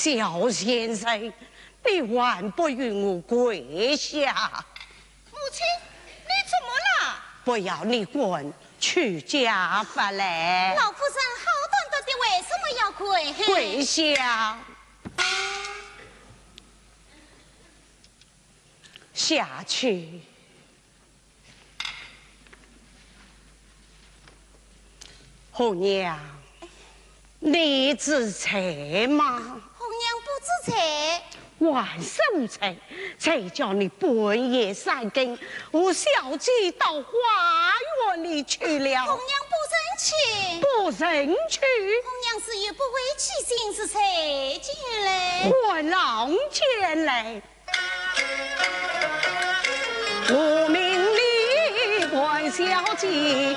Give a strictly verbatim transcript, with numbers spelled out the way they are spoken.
小先生，你还不允我跪下？ 母亲，你怎么了？ 不要你滚，去家法来。 老夫人好端端的，为什么要跪？ 跪下，下去。红娘，你知财吗？ 红娘不知财。 万寿财，才叫你半夜三更，我小姐到花园里去了。 红娘不认情， 不认去。 红娘是有不为其心是才进来。 我郎前来，我命令万小姐